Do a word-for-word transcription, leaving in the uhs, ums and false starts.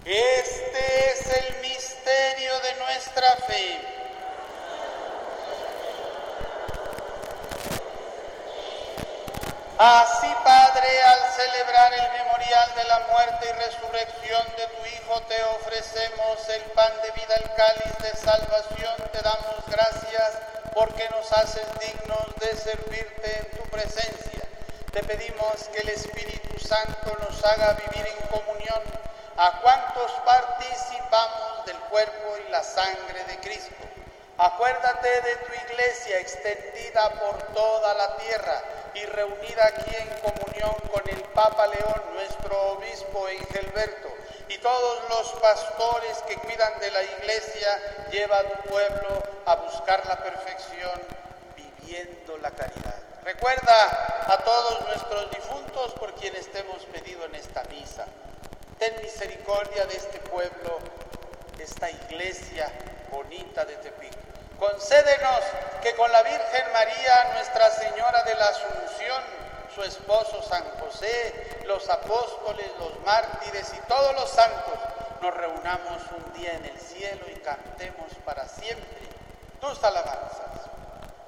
Este es el misterio de nuestra fe. Así, Padre, al celebrar el memorial de la muerte y resurrección de tu Hijo, te ofrecemos el pan de vida, el cáliz de salvación. Te damos gracias porque nos haces dignos de servirte en tu presencia. Te pedimos que el Espíritu Santo nos haga vivir en comunión a cuantos participamos del cuerpo y la sangre de Cristo. Acuérdate de tu iglesia extendida por toda la tierra y reunida aquí en comunión con el Papa León, nuestro obispo Engelberto, y todos los pastores que cuidan de la iglesia. Lleva a tu pueblo a buscar la perfección viviendo la caridad. Recuerda a todos nuestros difuntos por quienes te hemos pedido en esta misa. Ten misericordia de este pueblo, de esta iglesia bonita de Tepic. Concédenos que con la Virgen María, Nuestra Señora de la Asunción, su esposo San José, los apóstoles, los mártires y todos los santos, nos reunamos un día en el cielo y cantemos para siempre tus alabanzas.